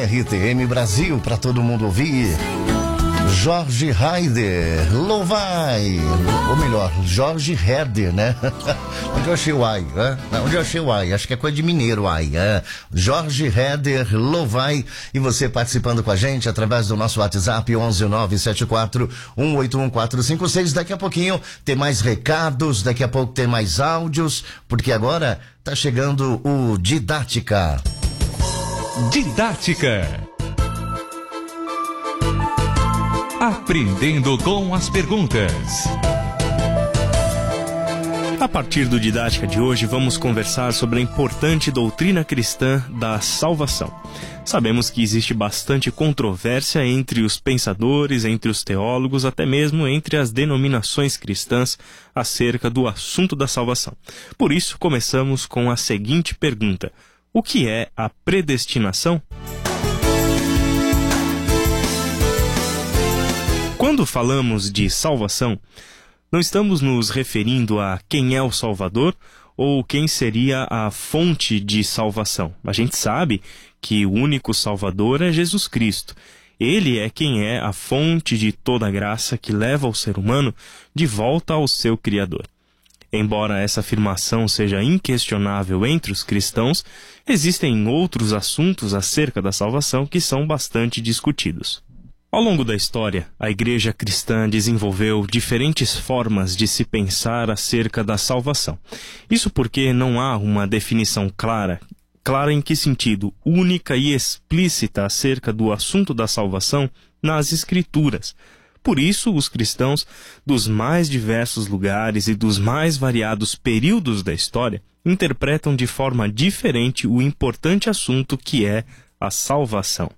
RTM Brasil, para todo mundo ouvir. Jorge Haider, Louvai, ou melhor, Jorge Herder, né? Onde eu achei o ai, né? Onde eu achei o ai, acho que é coisa de mineiro, ai, Jorge Herder, Louvai, e você participando com a gente através do nosso WhatsApp 11974181456. Daqui a pouquinho tem mais recados, daqui a pouco tem mais áudios, porque agora tá chegando o Didática. Didática. Aprendendo com as perguntas. A partir do Didática de hoje, vamos conversar sobre a importante doutrina cristã da salvação. Sabemos que existe bastante controvérsia entre os pensadores, entre os teólogos, até mesmo entre as denominações cristãs acerca do assunto da salvação. Por isso, começamos com a seguinte pergunta: o que é a predestinação? Quando falamos de salvação, não estamos nos referindo a quem é o Salvador ou quem seria a fonte de salvação. A gente sabe que o único Salvador é Jesus Cristo. Ele é quem é a fonte de toda a graça que leva o ser humano de volta ao seu Criador. Embora essa afirmação seja inquestionável entre os cristãos, existem outros assuntos acerca da salvação que são bastante discutidos. Ao longo da história, a Igreja cristã desenvolveu diferentes formas de se pensar acerca da salvação. Isso porque não há uma definição clara em que sentido, única e explícita acerca do assunto da salvação nas Escrituras. Por isso, os cristãos dos mais diversos lugares e dos mais variados períodos da história interpretam de forma diferente o importante assunto que é a salvação.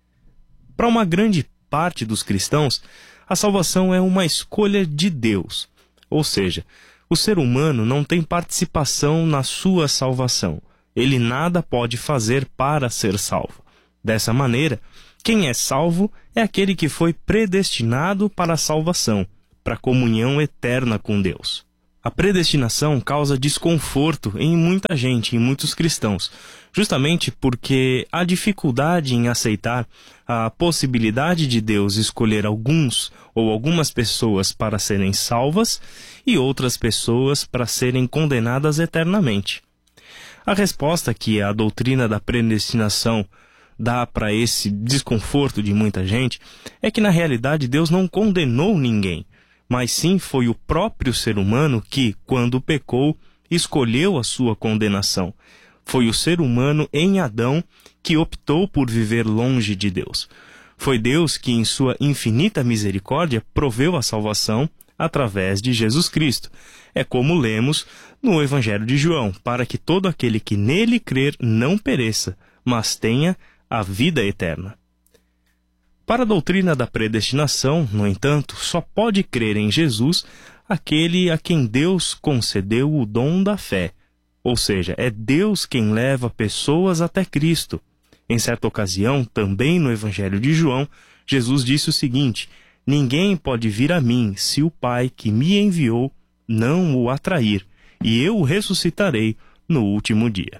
Para uma grande parte dos cristãos, a salvação é uma escolha de Deus. Ou seja, o ser humano não tem participação na sua salvação. Ele nada pode fazer para ser salvo. Dessa maneira, quem é salvo é aquele que foi predestinado para a salvação, para a comunhão eterna com Deus. A predestinação causa desconforto em muita gente, em muitos cristãos, justamente porque há dificuldade em aceitar a possibilidade de Deus escolher alguns ou algumas pessoas para serem salvas e outras pessoas para serem condenadas eternamente. A resposta que a doutrina da predestinação dá para esse desconforto de muita gente é que, na realidade, Deus não condenou ninguém, mas sim foi o próprio ser humano que, quando pecou, escolheu a sua condenação. Foi o ser humano em Adão que optou por viver longe de Deus. Foi Deus que, em sua infinita misericórdia, proveu a salvação através de Jesus Cristo. É como lemos no Evangelho de João, para que todo aquele que nele crer não pereça, mas tenha a vida eterna. Para a doutrina da predestinação, no entanto, só pode crer em Jesus aquele a quem Deus concedeu o dom da fé. Ou seja, é Deus quem leva pessoas até Cristo. Em certa ocasião, também no Evangelho de João, Jesus disse o seguinte: ninguém pode vir a mim se o Pai que me enviou não o atrair, e eu o ressuscitarei no último dia.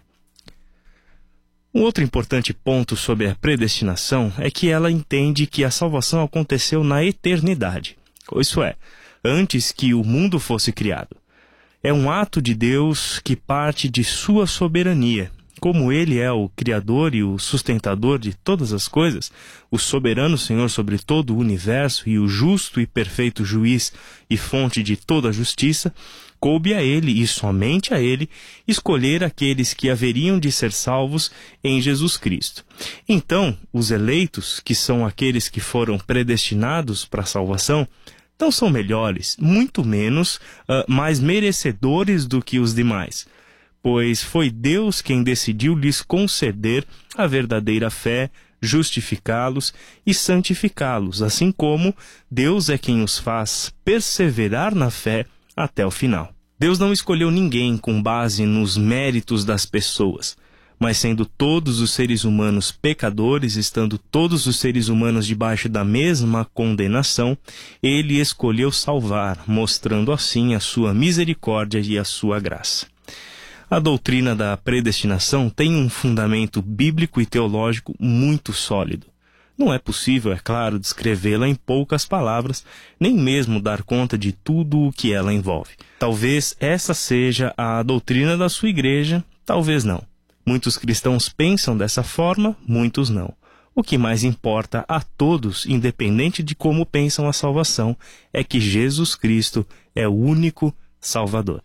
Um outro importante ponto sobre a predestinação é que ela entende que a salvação aconteceu na eternidade, isso é, antes que o mundo fosse criado. É um ato de Deus que parte de sua soberania. Como Ele é o Criador e o sustentador de todas as coisas, o soberano Senhor sobre todo o universo e o justo e perfeito juiz e fonte de toda a justiça, coube a Ele e somente a Ele escolher aqueles que haveriam de ser salvos em Jesus Cristo. Então, os eleitos, que são aqueles que foram predestinados para a salvação, não são melhores, muito menos mais merecedores do que os demais, pois foi Deus quem decidiu lhes conceder a verdadeira fé, justificá-los e santificá-los, assim como Deus é quem os faz perseverar na fé até o final. Deus não escolheu ninguém com base nos méritos das pessoas, mas sendo todos os seres humanos pecadores, estando todos os seres humanos debaixo da mesma condenação, Ele escolheu salvar, mostrando assim a sua misericórdia e a sua graça. A doutrina da predestinação tem um fundamento bíblico e teológico muito sólido. Não é possível, é claro, descrevê-la em poucas palavras, nem mesmo dar conta de tudo o que ela envolve. Talvez essa seja a doutrina da sua igreja, talvez não. Muitos cristãos pensam dessa forma, muitos não. O que mais importa a todos, independente de como pensam a salvação, é que Jesus Cristo é o único Salvador.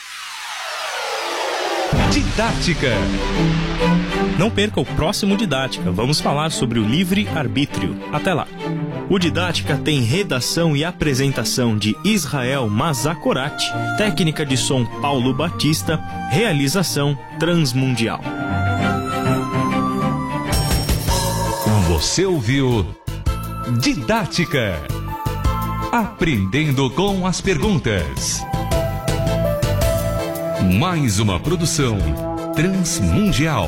Didática. Não perca o próximo Didática. Vamos falar sobre o livre-arbítrio. Até lá. O Didática tem redação e apresentação de Israel Mazakorati, técnica de som Paulo Batista, realização Transmundial. Você ouviu Didática. Aprendendo com as perguntas. Mais uma produção Transmundial.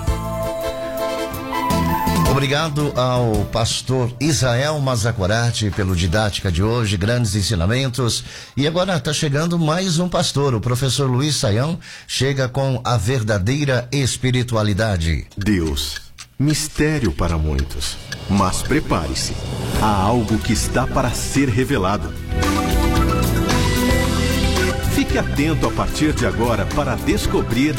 Obrigado ao pastor Israel Mazakorati pelo Didática de hoje, grandes ensinamentos. E agora está chegando mais um pastor, o professor Luiz Saião, chega com a verdadeira espiritualidade. Deus, mistério para muitos, mas prepare-se, há algo que está para ser revelado. Fique atento a partir de agora para descobrir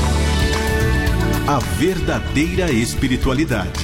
a verdadeira espiritualidade.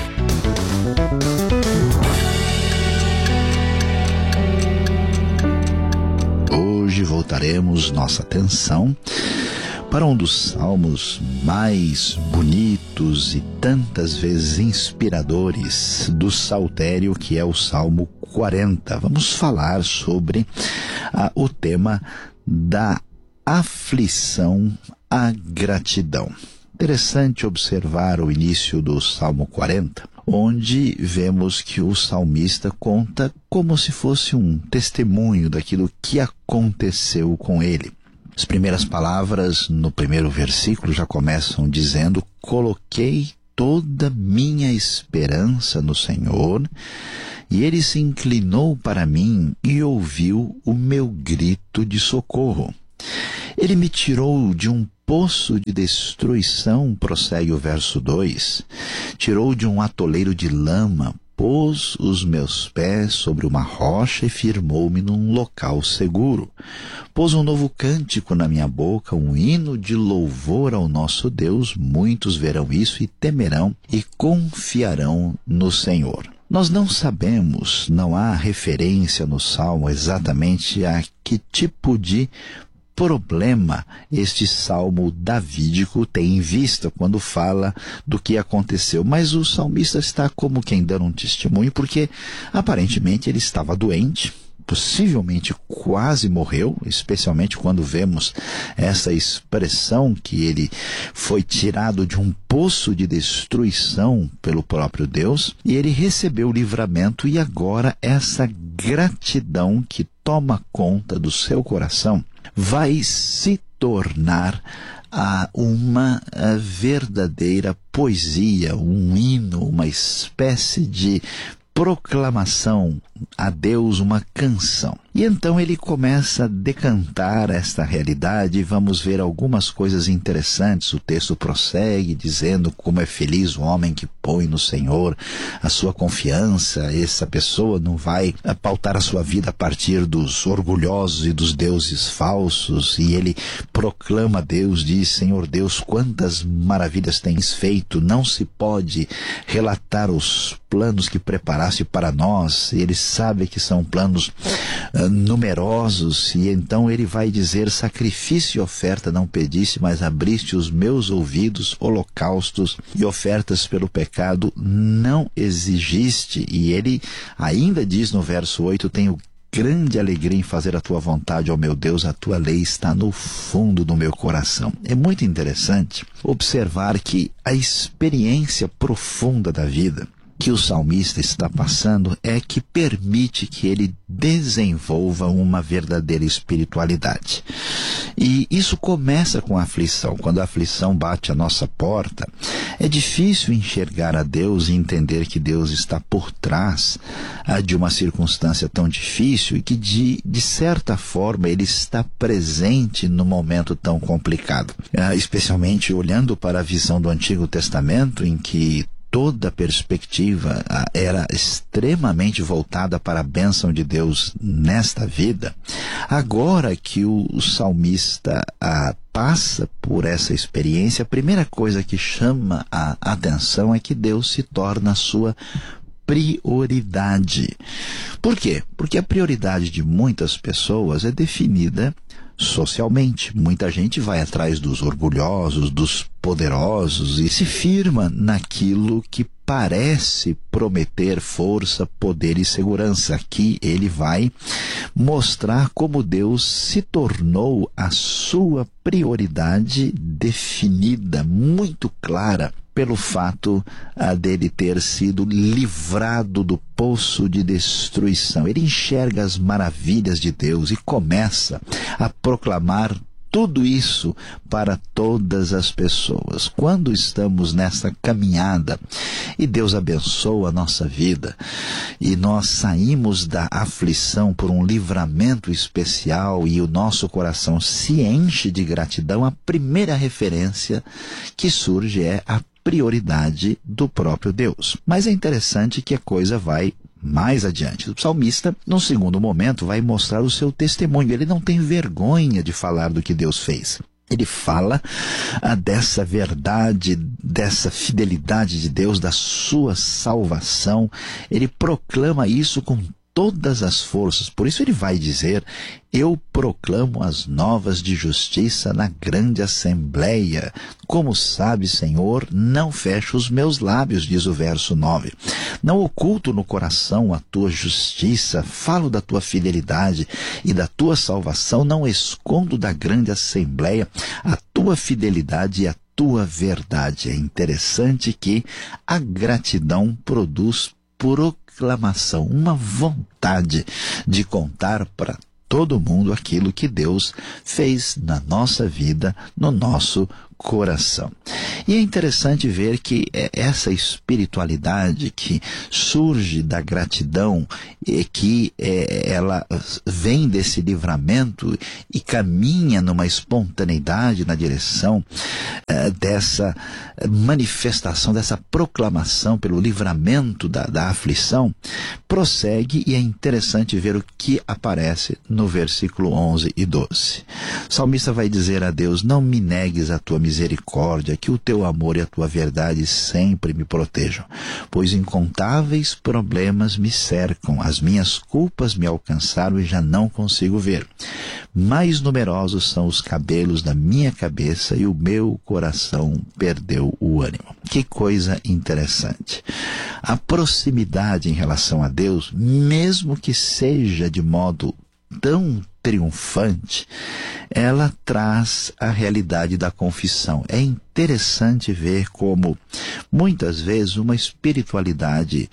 Hoje voltaremos nossa atenção para um dos salmos mais bonitos e tantas vezes inspiradores do saltério, que é o Salmo 40. Vamos falar sobre o tema da aflição à gratidão. Interessante observar o início do Salmo 40, onde vemos que o salmista conta como se fosse um testemunho daquilo que aconteceu com ele. As primeiras palavras no primeiro versículo já começam dizendo: coloquei toda minha esperança no Senhor, e Ele se inclinou para mim e ouviu o meu grito de socorro. Ele me tirou de um poço de destruição, prossegue o verso 2, tirou de um atoleiro de lama, pôs os meus pés sobre uma rocha e firmou-me num local seguro. Pôs um novo cântico na minha boca, um hino de louvor ao nosso Deus. Muitos verão isso e temerão e confiarão no Senhor. Nós não sabemos, não há referência no Salmo exatamente a que tipo de problema este salmo davídico tem em vista quando fala do que aconteceu. Mas o salmista está como quem dando um testemunho, porque aparentemente ele estava doente, possivelmente quase morreu, especialmente quando vemos essa expressão que ele foi tirado de um poço de destruição pelo próprio Deus, e ele recebeu o livramento, e agora essa gratidão que toma conta do seu coração vai se tornar uma verdadeira poesia, um hino, uma espécie de proclamação a Deus, uma canção. E então ele começa a decantar esta realidade, e vamos ver algumas coisas interessantes. O texto prossegue dizendo como é feliz o homem que põe no Senhor a sua confiança. Essa pessoa não vai pautar a sua vida a partir dos orgulhosos e dos deuses falsos, e ele proclama a Deus, diz: Senhor Deus, quantas maravilhas tens feito, não se pode relatar os planos que preparaste para nós. Ele sabe que são planos numerosos, e então ele vai dizer: sacrifício e oferta não pediste, mas abriste os meus ouvidos, holocaustos e ofertas pelo pecado não exigiste. E ele ainda diz no verso 8: tenho grande alegria em fazer a tua vontade, ó meu Deus, a tua lei está no fundo do meu coração. É muito interessante observar que a experiência profunda da vida, que o salmista está passando é que permite que ele desenvolva uma verdadeira espiritualidade. E isso começa com a aflição. Quando a aflição bate à nossa porta, é difícil enxergar a Deus e entender que Deus está por trás de uma circunstância tão difícil e que de certa forma Ele está presente no momento tão complicado. Especialmente olhando para a visão do Antigo Testamento, em que toda a perspectiva era extremamente voltada para a bênção de Deus nesta vida. Agora que o salmista passa por essa experiência, a primeira coisa que chama a atenção é que Deus se torna a sua prioridade. Por quê? Porque a prioridade de muitas pessoas é definida socialmente. Muita gente vai atrás dos orgulhosos, dos poderosos e se firma naquilo que parece prometer força, poder e segurança. Aqui ele vai mostrar como Deus se tornou a sua prioridade definida, muito clara, pelo fato dele ter sido livrado do poço de destruição. Ele enxerga as maravilhas de Deus e começa a proclamar tudo isso para todas as pessoas. Quando estamos nessa caminhada e Deus abençoa a nossa vida e nós saímos da aflição por um livramento especial e o nosso coração se enche de gratidão, a primeira referência que surge é a prioridade do próprio Deus. Mas é interessante que a coisa vai mais adiante. O salmista, num segundo momento, vai mostrar o seu testemunho. Ele não tem vergonha de falar do que Deus fez. Ele fala dessa verdade, dessa fidelidade de Deus, da sua salvação. Ele proclama isso com todas as forças. Por isso ele vai dizer: eu proclamo as novas de justiça na grande assembleia. Como sabe, Senhor, não fecho os meus lábios, diz o verso 9. Não oculto no coração a tua justiça, falo da tua fidelidade e da tua salvação, não escondo da grande assembleia a tua fidelidade e a tua verdade. É interessante que a gratidão produz proclamação, uma vontade de contar para todo mundo aquilo que Deus fez na nossa vida, no nosso coração. E é interessante ver que essa espiritualidade que surge da gratidão, que ela vem desse livramento e caminha numa espontaneidade na direção dessa manifestação, dessa proclamação pelo livramento da aflição, prossegue, e é interessante ver o que aparece no versículo 11 e 12. O salmista vai dizer a Deus: não me negues a tua misericórdia, que o teu amor e a tua verdade sempre me protejam, pois incontáveis problemas me cercam, as minhas culpas me alcançaram e já não consigo ver. Mais numerosos são os cabelos da minha cabeça e o meu coração perdeu o ânimo. Que coisa interessante. A proximidade em relação a Deus, mesmo que seja de modo tão triunfante, ela traz a realidade da confissão. É interessante ver como, muitas vezes, uma espiritualidade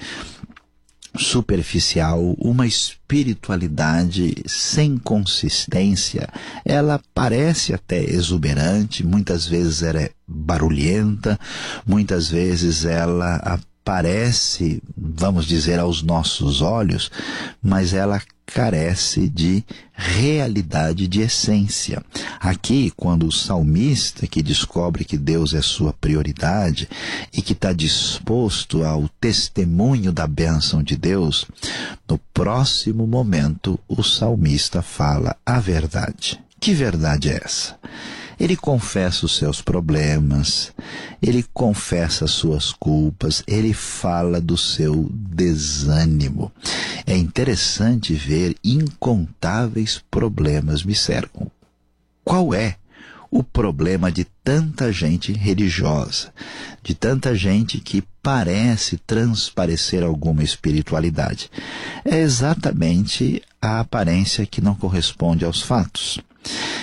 superficial, uma espiritualidade sem consistência, ela parece até exuberante, muitas vezes ela é barulhenta, muitas vezes ela parece, vamos dizer, aos nossos olhos, mas ela carece de realidade, de essência. Aqui, quando o salmista, que descobre que Deus é sua prioridade e que está disposto ao testemunho da bênção de Deus, no próximo momento o salmista fala a verdade. Que verdade é essa? Ele confessa os seus problemas, ele confessa as suas culpas, ele fala do seu desânimo. É interessante ver incontáveis problemas me cercam. Qual é o problema de tanta gente religiosa, de tanta gente que parece transparecer alguma espiritualidade? É exatamente a aparência que não corresponde aos fatos.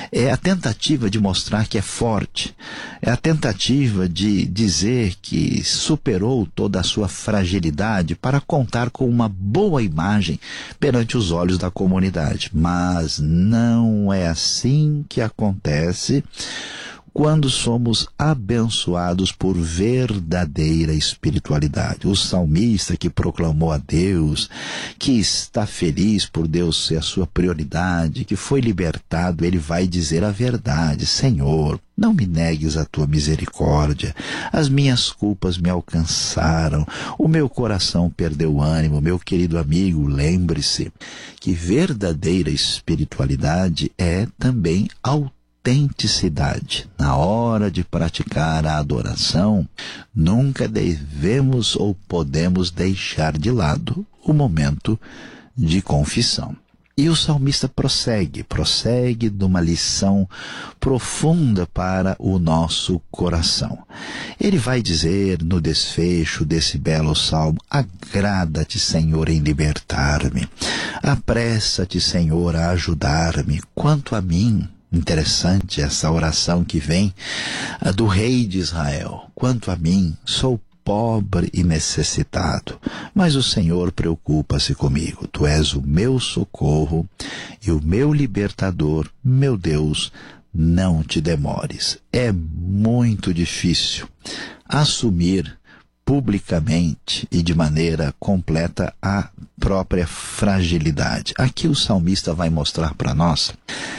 É a tentativa de mostrar que é forte. É a tentativa de dizer que superou toda a sua fragilidade para contar com uma boa imagem perante os olhos da comunidade. Mas não é assim que acontece quando somos abençoados por verdadeira espiritualidade. O salmista que proclamou a Deus, que está feliz por Deus ser a sua prioridade, que foi libertado, ele vai dizer a verdade: Senhor, não me negues a tua misericórdia, as minhas culpas me alcançaram, o meu coração perdeu ânimo. Meu querido amigo, lembre-se que verdadeira espiritualidade é também autenticidade. Na hora de praticar a adoração, nunca devemos ou podemos deixar de lado o momento de confissão. E o salmista prossegue numa lição profunda para o nosso coração. Ele vai dizer no desfecho desse belo salmo: agrada-te, Senhor, em libertar-me. Apressa-te, Senhor, a ajudar-me. Quanto a mim, interessante essa oração que vem do rei de Israel. Quanto a mim, sou pobre e necessitado, mas o Senhor preocupa-se comigo. Tu és o meu socorro e o meu libertador. Meu Deus, não te demores. É muito difícil assumir publicamente e de maneira completa a própria fragilidade. Aqui o salmista vai mostrar para nós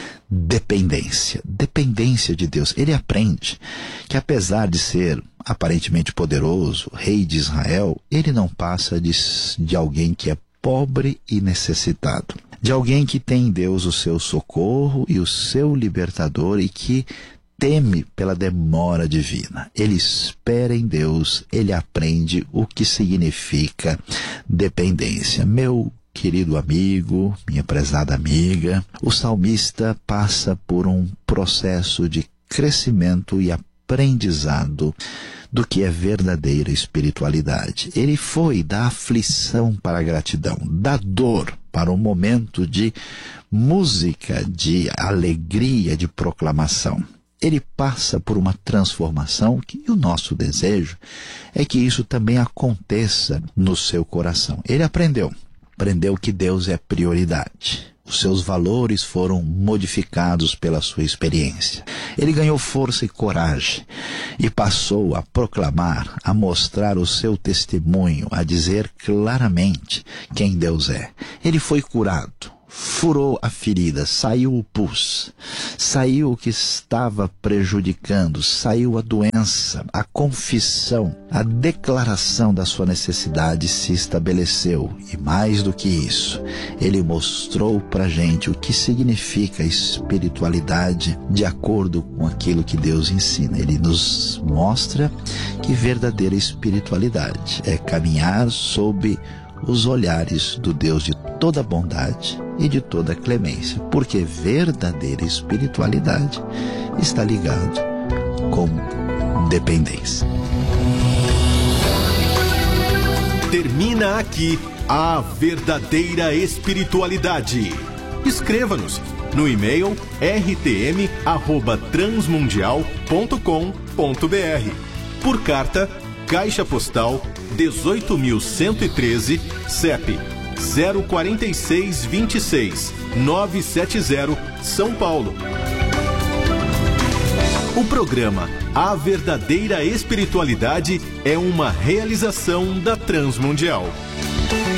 dependência de Deus. Ele aprende que, apesar de ser aparentemente poderoso, rei de Israel, ele não passa de alguém que é pobre e necessitado, de alguém que tem em Deus o seu socorro e o seu libertador e que teme pela demora divina. Ele espera em Deus, ele aprende o que significa dependência. Meu querido amigo, minha prezada amiga, o salmista passa por um processo de crescimento e aprendizado do que é verdadeira espiritualidade. Ele foi da aflição para a gratidão, da dor para um momento de música, de alegria, de proclamação. Ele passa por uma transformação que o nosso desejo é que isso também aconteça no seu coração. Ele aprendeu que Deus é prioridade. Os seus valores foram modificados pela sua experiência. Ele ganhou força e coragem e passou a proclamar, a mostrar o seu testemunho, a dizer claramente quem Deus é. Ele foi curado, furou a ferida, saiu o pus, saiu o que estava prejudicando, saiu a doença, a confissão, a declaração da sua necessidade se estabeleceu. E mais do que isso, ele mostrou para a gente o que significa espiritualidade de acordo com aquilo que Deus ensina. Ele nos mostra que verdadeira espiritualidade é caminhar sob os olhares do Deus de toda bondade e de toda clemência, porque verdadeira espiritualidade está ligado com dependência. Termina aqui a verdadeira espiritualidade. Escreva-nos no e-mail rtm@transmundial.com.br. Por carta, Caixa Postal 18.113, CEP 04626 970, São Paulo. O programa A Verdadeira Espiritualidade é uma realização da Transmundial.